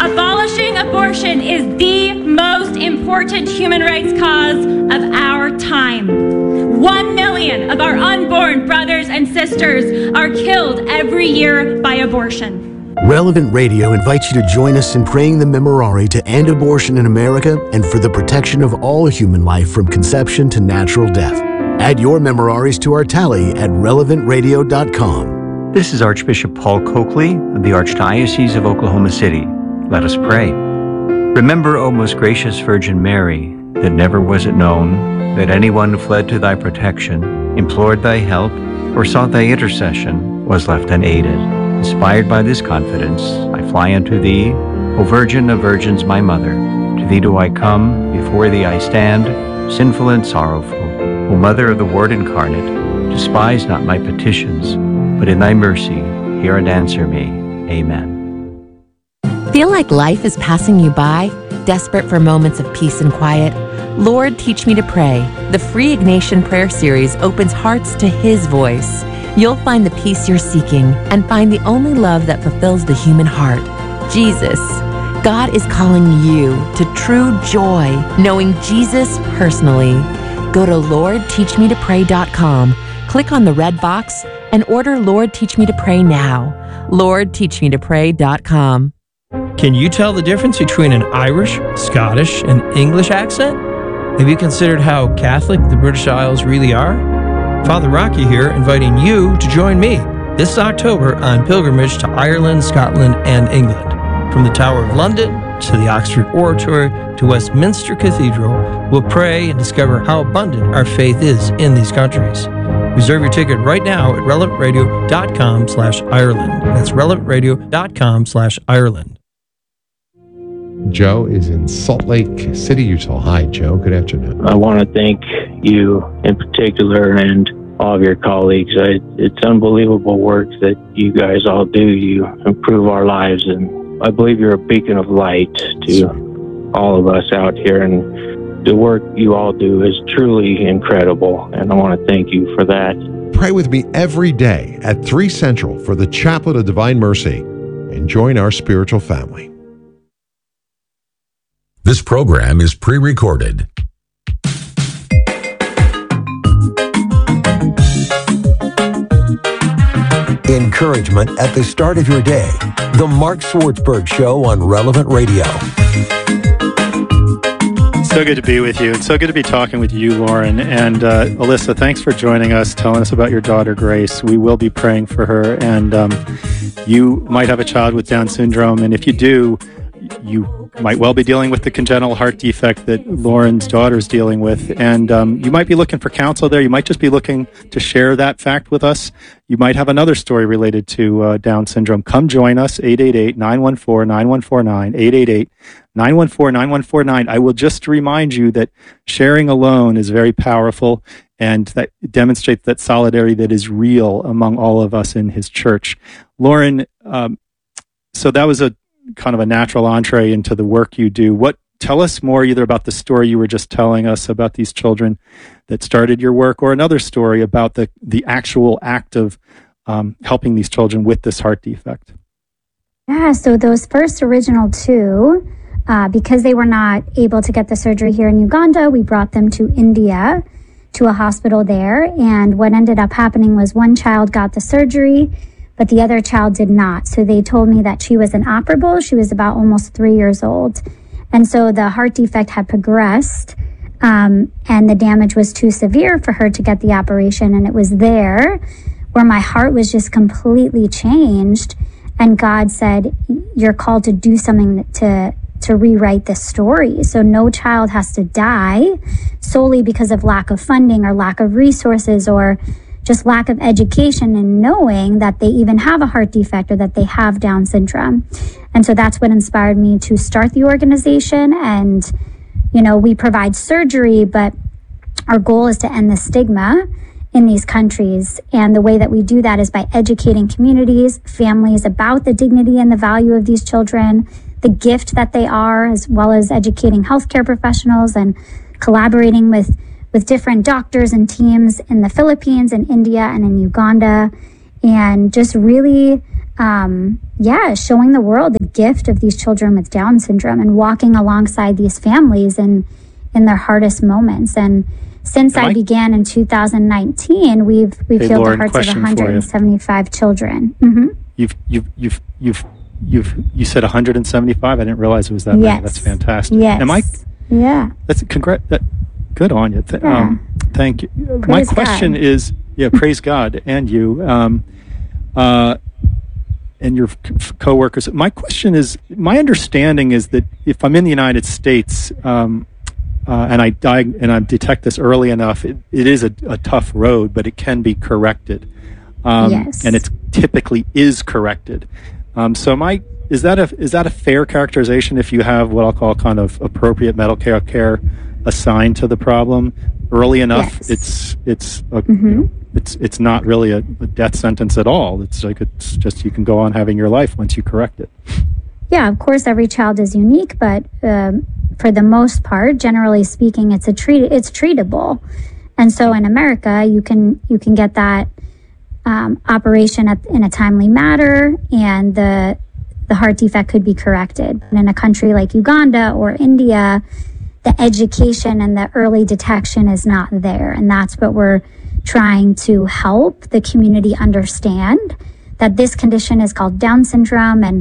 Abolishing abortion is the most important human rights cause of our time. 1 million of our unborn brothers and sisters are killed every year by abortion. Relevant Radio invites you to join us in praying the Memorare to end abortion in America and for the protection of all human life from conception to natural death. Add your Memoraries to our tally at relevantradio.com. This is Archbishop Paul Coakley of the Archdiocese of Oklahoma City. Let us pray. Remember, O most gracious Virgin Mary, that never was it known that anyone who fled to thy protection, implored thy help, or sought thy intercession was left unaided. Inspired by this confidence, I fly unto thee, O Virgin of Virgins, my Mother. To thee do I come, before thee I stand, sinful and sorrowful. O Mother of the Word incarnate, despise not my petitions, but in thy mercy hear and answer me. Amen. Feel like life is passing you by? Desperate for moments of peace and quiet? Lord, Teach Me to Pray. The free Ignatian Prayer Series opens hearts to His voice. You'll find the peace you're seeking and find the only love that fulfills the human heart, Jesus. God is calling you to true joy, knowing Jesus personally. Go to LordTeachMeToPray.com, click on the red box, and order Lord Teach Me to Pray now. LordTeachMeToPray.com. Can you tell the difference between an Irish, Scottish, and English accent? Have you considered how Catholic the British Isles really are? Father Rocky here, inviting you to join me this October on pilgrimage to Ireland, Scotland, and England. From the Tower of London to the Oxford Oratory to Westminster Cathedral, we'll pray and discover how abundant our faith is in these countries. Reserve your ticket right now at relevantradio.com/Ireland. That's relevantradio.com/Ireland. Joe is in Salt Lake City, Utah. Hi, Joe. Good afternoon. I want to thank you in particular and all of your colleagues. It's unbelievable work that you guys all do. You improve our lives, and I believe you're a beacon of light to all of us out here. And the work you all do is truly incredible, and I want to thank you for that. Pray with me every day at 3 Central for the Chaplet of Divine Mercy and join our spiritual family. This program is pre-recorded. Encouragement at the start of your day. The Mark Swartzberg Show on Relevant Radio. So good to be with you. It's so good to be talking with you, Lauren. And Alyssa, thanks for joining us, telling us about your daughter, Grace. We will be praying for her. And you might have a child with Down syndrome. And if you do, you might well be dealing with the congenital heart defect that Lauren's daughter is dealing with. And you might be looking for counsel there. You might just be looking to share that fact with us. You might have another story related to Down syndrome. Come join us, 888-914-9149, 888-914-9149. I will just remind you that sharing alone is very powerful, and that demonstrates that solidarity that is real among all of us in his church. Lauren, so that was a kind of a natural entree into the work you do. Tell us more either about the story you were just telling us about these children that started your work, or another story about the actual act of helping these children with this heart defect. Yeah, so those first original two, because they were not able to get the surgery here in Uganda, we brought them to India, to a hospital there. And what ended up happening was one child got the surgery, but the other child did not. So they told me that she was inoperable. She was about almost 3 years old. And so the heart defect had progressed, and the damage was too severe for her to get the operation. And it was there where my heart was just completely changed. And God said, you're called to do something to rewrite this story. So no child has to die solely because of lack of funding or lack of resources or just lack of education and knowing that they even have a heart defect or that they have Down syndrome. And so that's what inspired me to start the organization. And, you know, we provide surgery, but our goal is to end the stigma in these countries. And the way that we do that is by educating communities, families about the dignity and the value of these children, the gift that they are, as well as educating healthcare professionals and collaborating with different doctors and teams in the Philippines and India and in Uganda, and just really showing the world the gift of these children with Down syndrome and walking alongside these families in their hardest moments. And since I began in 2019, we've healed the hearts of 175 children. Mm-hmm. You said 175. I didn't realize it was that many. That's fantastic. Yes. That's good on you. Thank you. Praise My question God. is, praise God and you, and your coworkers. My question is, my understanding is that if I'm in the United States, and I detect this early enough, it is a tough road, but it can be corrected. And it typically is corrected. Is that a fair characterization if you have what I'll call kind of appropriate medical care assigned to the problem early enough? Yes. It's not really a death sentence at all. It's just you can go on having your life once you correct it. Yeah, of course, every child is unique, but for the most part, generally speaking, it's treatable. And so in America, you can get that operation in a timely manner, and the heart defect could be corrected. And in a country like Uganda or India, the education and the early detection is not there. And that's what we're trying to help the community understand, that this condition is called Down syndrome. And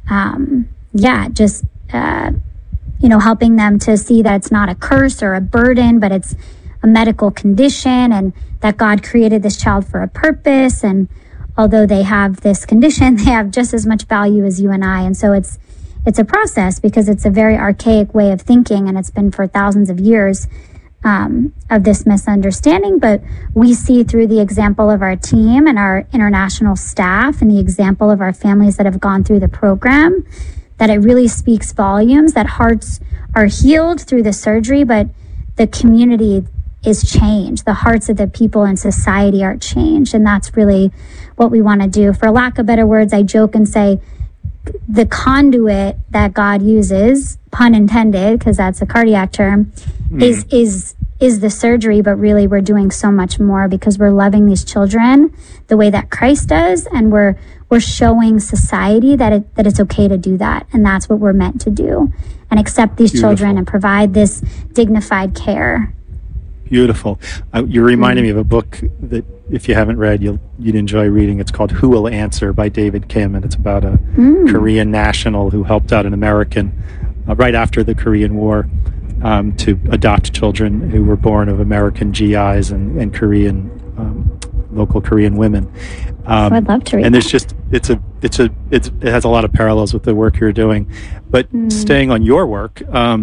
helping them to see that it's not a curse or a burden, but it's a medical condition, and that God created this child for a purpose. And although they have this condition, they have just as much value as you and I. And so it's a process, because it's a very archaic way of thinking, and it's been for thousands of years of this misunderstanding. But we see through the example of our team and our international staff and the example of our families that have gone through the program, that it really speaks volumes, that hearts are healed through the surgery, but the community is changed. The hearts of the people in society are changed. And that's really what we want to do. For lack of better words, I joke and say the conduit that God uses, pun intended, because that's a cardiac term, is the surgery. But really, we're doing so much more, because we're loving these children the way that Christ does, and we're showing society that it's okay to do that. And that's what we're meant to do, and accept these children and provide this dignified care. Beautiful. You're reminding me of a book that, if you haven't read, you'd enjoy reading. It's called Who Will Answer by David Kim, and it's about a Korean national who helped out an American right after the Korean War to adopt children who were born of American GIs and Korean local Korean women. I'd love to read. And there's just it has a lot of parallels with the work you're doing. But staying on your work,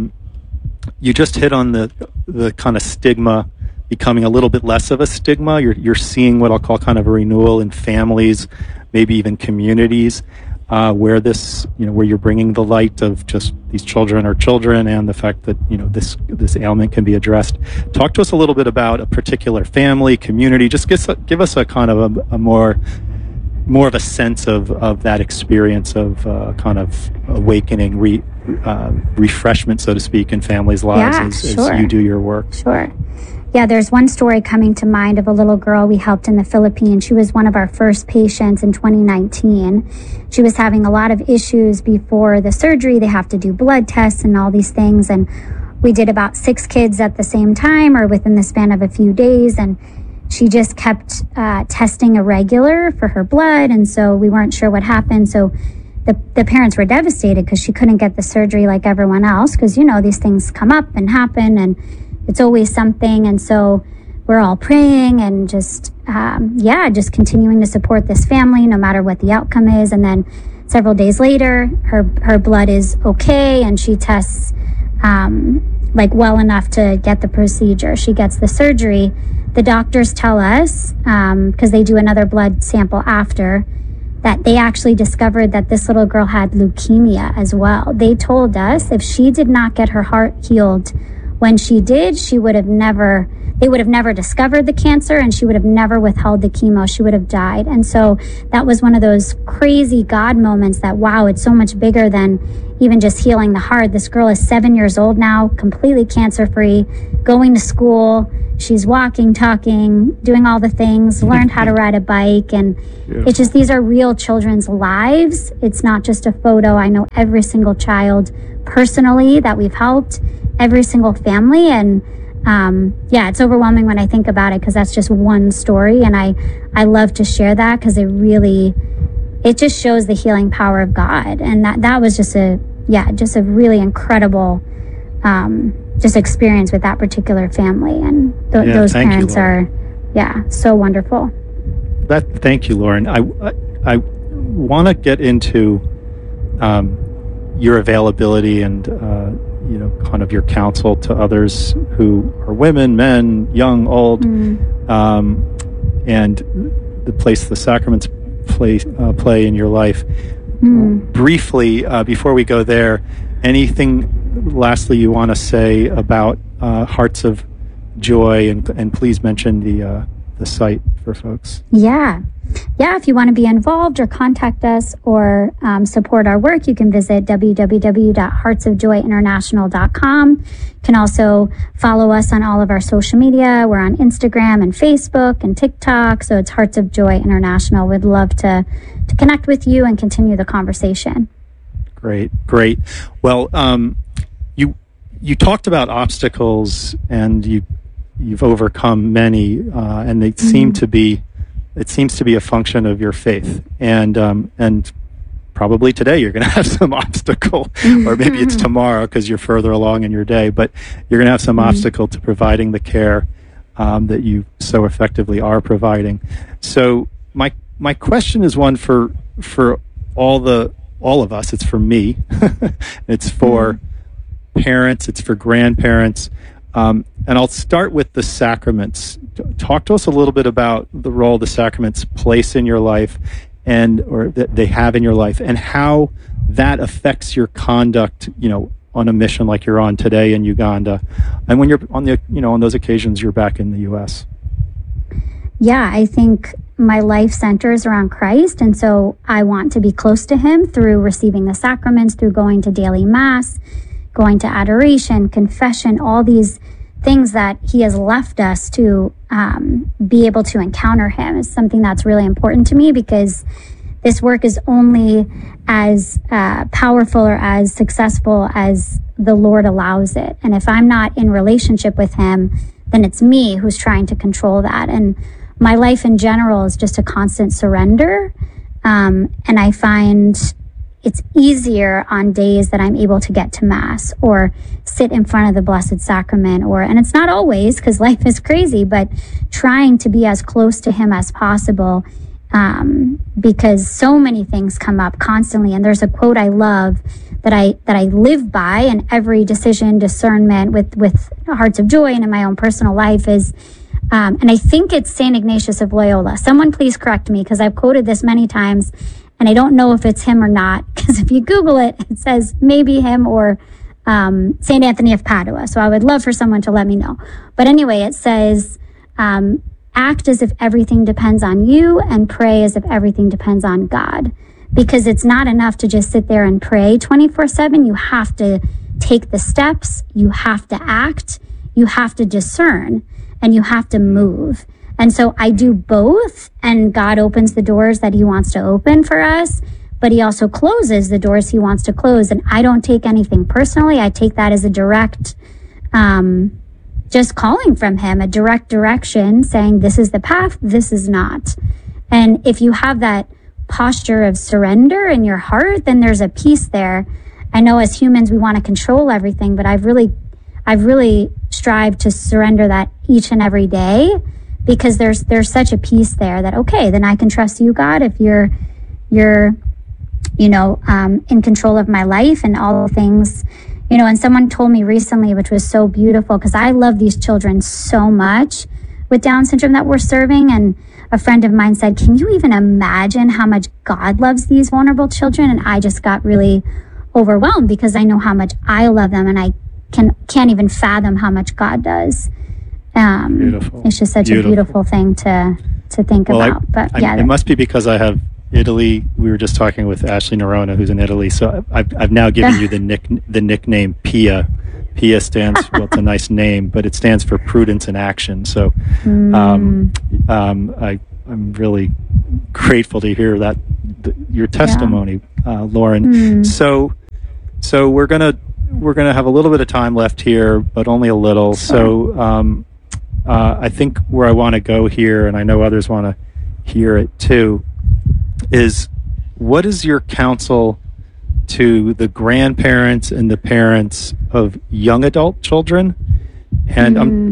you just hit on the kind of stigma becoming a little bit less of a stigma. You're seeing what I'll call kind of a renewal in families, maybe even communities, where where you're bringing the light of just these children are children, and the fact that this ailment can be addressed. Talk to us a little bit about a particular family, community. Just give us a kind of a more of a sense of that experience of kind of awakening, refreshment, so to speak, in families' lives as you do your work. Sure. Yeah, there's one story coming to mind of a little girl we helped in the Philippines. She was one of our first patients in 2019. She was having a lot of issues before the surgery. They have to do blood tests and all these things. And we did about 6 kids at the same time, or within the span of a few days. And she just kept testing irregular for her blood. And so we weren't sure what happened. So the parents were devastated, because she couldn't get the surgery like everyone else, because, these things come up and happen, and it's always something. And so we're all praying and just continuing to support this family no matter what the outcome is. And then several days later, her blood is okay, and she tests well enough to get the procedure. She gets the surgery. The doctors tell us, because they do another blood sample after, that they actually discovered that this little girl had leukemia as well. They told us if she did not get her heart healed when she did, she would have never, they would have never discovered the cancer, and she would have never withheld the chemo. She would have died. And so that was one of those crazy God moments that, wow, it's so much bigger than even just healing the heart. This girl is 7 years old now, completely cancer-free, going to school. She's walking, talking, doing all the things, learned how to ride a bike. And it's just, these are real children's lives. It's not just a photo. I know every single child personally that we've helped, every single family. And it's overwhelming when I think about it, because that's just one story. And I love to share that, because it just shows the healing power of God. And that was just a really incredible just experience with that particular family. And those parents are so wonderful. Thank you, Lauren. I want to get into your availability and kind of your counsel to others who are women, men, young, old, and the place the sacraments play in your life. Briefly, before we go there, anything lastly you want to say about Hearts of Joy, and please mention the site for folks. If you want to be involved or contact us or support our work, you can visit www.heartsofjoyinternational.com. You can also follow us on all of our social media. We're on Instagram and Facebook and TikTok, so it's Hearts of Joy International. We'd love to connect with you and continue the conversation. Great. Well, you talked about obstacles, and you've overcome many, and they seem to be. It seems to be a function of your faith, and probably today you're going to have some obstacle, or maybe it's tomorrow because you're further along in your day. But you're going to have some obstacle to providing the care that you so effectively are providing. So my question is one for all of us. It's for me. It's for parents. It's for grandparents. And I'll start with the sacraments. Talk to us a little bit about the role the sacraments place in your life, or that they have in your life, and how that affects your conduct, on a mission like you're on today in Uganda, and when you're on on those occasions you're back in the U.S. Yeah, I think my life centers around Christ, and so I want to be close to Him through receiving the sacraments, through going to daily Mass, going to adoration, confession, all these things that He has left us to be able to encounter Him is something that's really important to me, because this work is only as powerful or as successful as the Lord allows it. And if I'm not in relationship with Him, then it's me who's trying to control that. And my life in general is just a constant surrender. And I find it's easier on days that I'm able to get to Mass or sit in front of the Blessed Sacrament, and it's not always, because life is crazy, but trying to be as close to Him as possible, because so many things come up constantly. And there's a quote I love that I live by in every decision, discernment with Hearts of Joy and in my own personal life is, and I think it's St. Ignatius of Loyola. Someone please correct me, because I've quoted this many times, and I don't know if it's him or not, because if you Google it, it says maybe him or St. Anthony of Padua. So I would love for someone to let me know. But anyway, it says, act as if everything depends on you, and pray as if everything depends on God. Because it's not enough to just sit there and pray 24/7. You have to take the steps, you have to act, you have to discern, and you have to move. And so I do both, and God opens the doors that He wants to open for us, but He also closes the doors He wants to close. And I don't take anything personally. I take that as a direct, just calling from Him, a direct direction saying, this is the path, this is not. And if you have that posture of surrender in your heart, then there's a peace there. I know as humans, we want to control everything, but I've really strived to surrender that each and every day, because there's such a peace there that, okay, then I can trust you, God, if you're in control of my life and all the things, and someone told me recently, which was so beautiful, because I love these children so much with Down syndrome that we're serving. And a friend of mine said, can you even imagine how much God loves these vulnerable children? And I just got really overwhelmed, because I know how much I love them, and I can't even fathom how much God does. Beautiful. It's just such a beautiful thing to think about. It must be because I have Italy. We were just talking with Ashley Nerona, who's in Italy. So I've now given you the nickname Pia. Pia stands, well, it's a nice name, but it stands for prudence in action. So I'm really grateful to hear that your testimony, Lauren. So we're gonna have a little bit of time left here, but only a little. Sure. So I think where I want to go here, and I know others want to hear it too, is what is your counsel to the grandparents and the parents of young adult children, and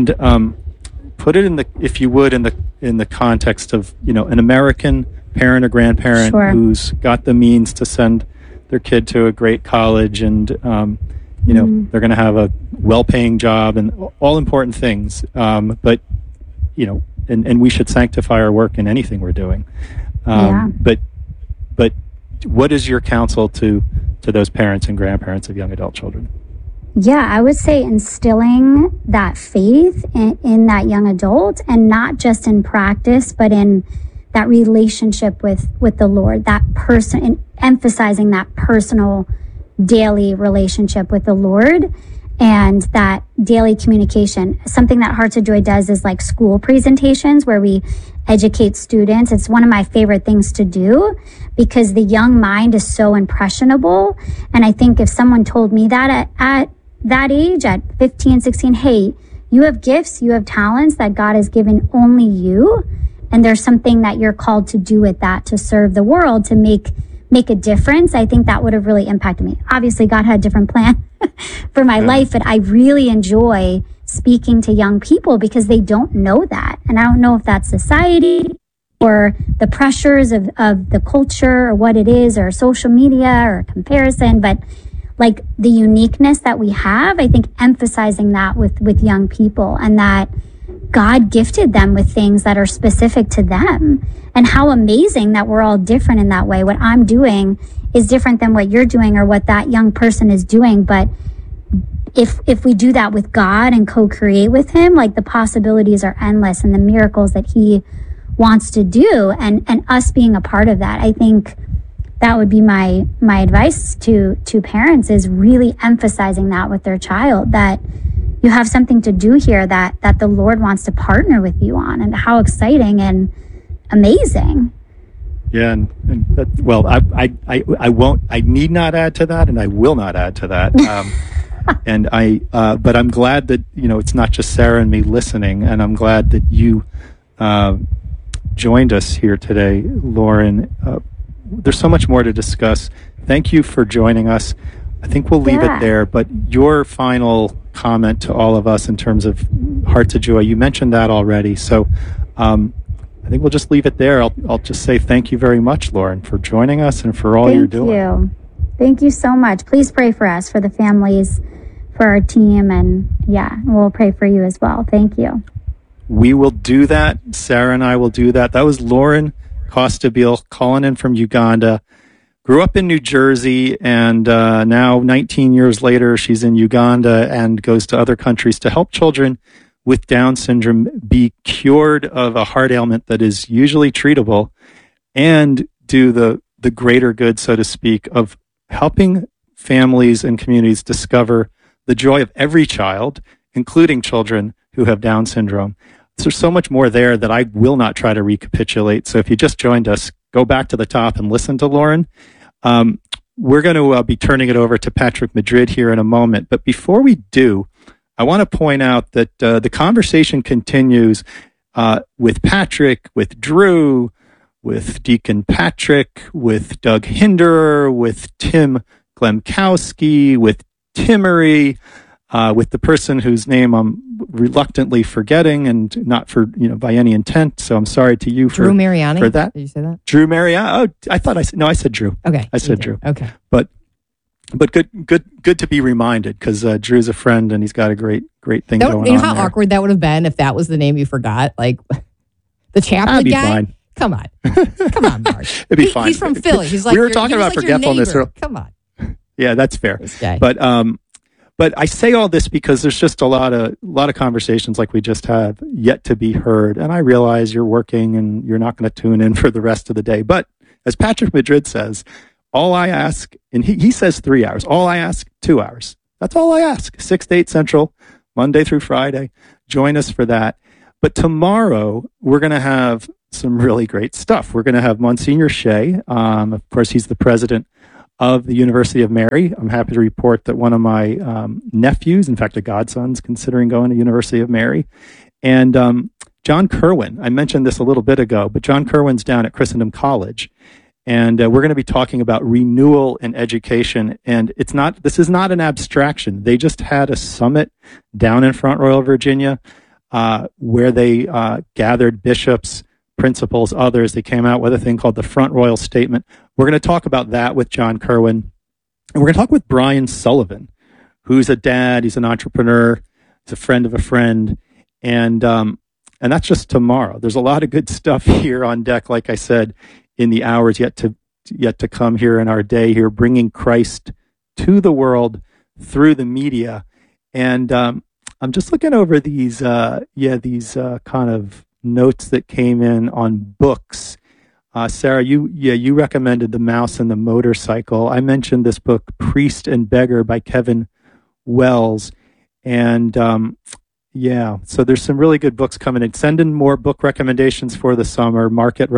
put it in the, if you would, in the context of, you know, an American parent or grandparent who's got the means to send their kid to a great college, and you know, they're going to have a well-paying job and all important things, but you know, and we should sanctify our work in anything we're doing. But what is your counsel to those parents and grandparents of young adult children? Yeah, I would say instilling that faith in that young adult, and not just in practice, but in that relationship with the Lord, that person, and emphasizing that personal daily relationship with the Lord, and that daily communication. Something that Hearts of Joy does is like school presentations where we educate students. It's one of my favorite things to do because the young mind is so impressionable. And I think if someone told me that at that age, at 15, 16, hey, you have gifts, you have talents that God has given only you, and there's something that you're called to do with that, to serve the world, to make a difference, I think that would have really impacted me. Obviously, God had a different plan for my life, but I really enjoy speaking to young people because they don't know that. And I don't know if that's society or the pressures of the culture or what it is, or social media or comparison, but like the uniqueness that we have, I think emphasizing that with young people, and that God gifted them with things that are specific to them, and how amazing that we're all different in that way. What I'm doing is different than what you're doing or what that young person is doing. But if we do that with God and co-create with him, like the possibilities are endless, and the miracles that he wants to do, and us being a part of that, I think that would be my advice to parents, is really emphasizing that with their child, that you have something to do here that the Lord wants to partner with you on, and how exciting and amazing. Yeah, and that, well, I won't, I need not add to that, and I will not add to that. But I'm glad that, you know, it's not just Sarah and me listening, and I'm glad that you joined us here today, Lauren. There's so much more to discuss. Thank you for joining us. I think we'll leave it there, but your final comment to all of us in terms of Hearts of Joy, you mentioned that already. So I think we'll just leave it there. I'll just say thank you very much, Lauren, for joining us and for all you're doing. Thank you so much. Please pray for us, for the families, for our team, and we'll pray for you as well. Thank you. We will do that. Sarah and I will do that. That was Lauren Costabile calling in from Uganda. Grew up in New Jersey, and now 19 years later, she's in Uganda and goes to other countries to help children with Down syndrome be cured of a heart ailment that is usually treatable, and do the greater good, so to speak, of helping families and communities discover the joy of every child, including children who have Down syndrome. There's so much more there that I will not try to recapitulate. So if you just joined us, go back to the top and listen to Lauren. We're going to be turning it over to Patrick Madrid here in a moment. But before we do, I want to point out that the conversation continues with Patrick, with Drew, with Deacon Patrick, with Doug Hinderer, with Tim Glemkowski, with Timmery, with the person whose name I'm reluctantly forgetting, and not for, by any intent. So I'm sorry to you Drew Mariani for that. Did you say that? Drew Mariani. Oh, I thought I said Drew. Okay. I said Drew. Okay. But good to be reminded, because Drew's a friend and he's got a great thing going on. You know how awkward that would have been if that was the name you forgot? Like the chaplain guy? Fine. Come on. Come on, Mark. It'd be fine. He's from Philly. He's like, we were talking about forgetfulness. Come on. Yeah, that's fair. This guy. But But I say all this because there's just a lot of conversations like we just have yet to be heard. And I realize you're working and you're not going to tune in for the rest of the day. But as Patrick Madrid says, all I ask, and he says 3 hours, all I ask, 2 hours. That's all I ask. 6 to 8 Central, Monday through Friday. Join us for that. But tomorrow, we're going to have some really great stuff. We're going to have Monsignor Shea. Of course, he's the president of the University of Mary. I'm happy to report that one of my nephews, in fact, a godson's considering going to University of Mary. And John Kerwin, I mentioned this a little bit ago, but John Kerwin's down at Christendom College. And we're going to be talking about renewal in education. And this is not an abstraction. They just had a summit down in Front Royal, Virginia, where they gathered bishops, principals, others. They came out with a thing called the Front Royal Statement. We're going to talk about that with John Kerwin. And we're going to talk with Brian Sullivan, who's a dad. He's an entrepreneur. He's a friend of a friend. And that's just tomorrow. There's a lot of good stuff here on deck, like I said, in the hours yet to come here in our day here, bringing Christ to the world through the media. And I'm just looking over these kind of notes that came in on books. Sarah, you recommended The Mouse and the Motorcycle. I mentioned this book, Priest and Beggar by Kevin Wells. And so there's some really good books coming in. Send in more book recommendations for the summer,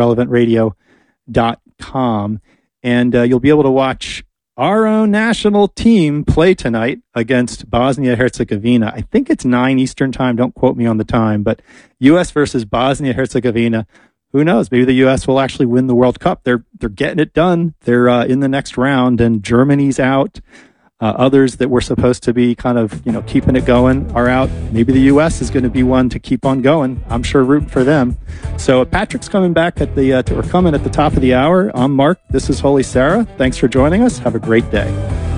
mark@relevantradio.com. And you'll be able to watch our own national team play tonight against Bosnia-Herzegovina. I think it's 9 Eastern time. Don't quote me on the time, but U.S. versus Bosnia-Herzegovina. Who knows? Maybe the U.S. will actually win the World Cup. They're getting it done. They're in the next round, and Germany's out. Others that were supposed to be kind of, keeping it going are out. Maybe the U.S. is going to be one to keep on going. I'm sure rooting for them. So Patrick's coming back we're coming at the top of the hour. I'm Mark. This is Holy Sarah. Thanks for joining us. Have a great day.